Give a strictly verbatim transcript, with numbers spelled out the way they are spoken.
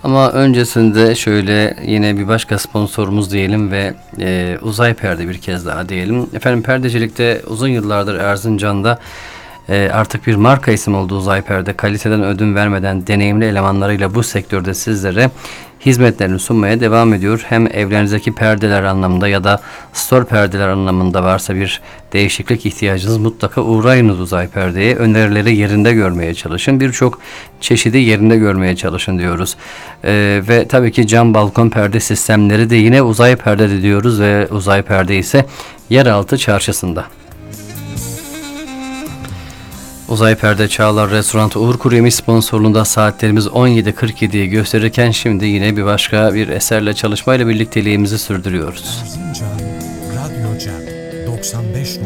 Ama öncesinde şöyle yine bir başka sponsorumuz diyelim ve e, Uzay Perde bir kez daha diyelim. Efendim perdecilikte uzun yıllardır Erzincan'da e, artık bir marka isim oldu Uzay Perde. Kaliteden ödün vermeden deneyimli elemanlarıyla bu sektörde sizlere hizmetlerini sunmaya devam ediyor. Hem evlerinizdeki perdeler anlamında ya da store perdeler anlamında varsa bir değişiklik ihtiyacınız mutlaka uğrayınız Uzay Perde'ye. Önerileri yerinde görmeye çalışın. Birçok çeşidi yerinde görmeye çalışın diyoruz. Ee, ve tabii ki cam balkon perde sistemleri de yine Uzay Perde'de diyoruz ve Uzay Perde ise yeraltı çarşısında. Uzay Perde Çağlar Restoran Uğur Kuruyemiş sponsorluğunda saatlerimiz on yedi kırk yediyi gösterirken şimdi yine bir başka bir eserle çalışmayla birlikteliğimizi sürdürüyoruz. Erzincan Radyo Cem doksan beş